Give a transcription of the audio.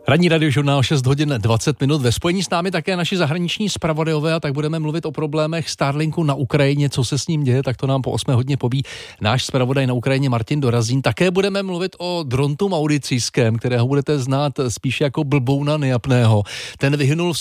Ranní radiožurnál 6 hodin 20 minut. Ve spojení s námi také naši zahraniční zpravodajové a tak budeme mluvit o problémech Starlinku na Ukrajině, co se s ním děje, tak to nám po 8 hodině poví náš zpravodaj na Ukrajině Martin Dorazín. Také budeme mluvit o drontu mauricijském, kterého budete znát spíše jako blbouna nejapného. Ten vyhynul v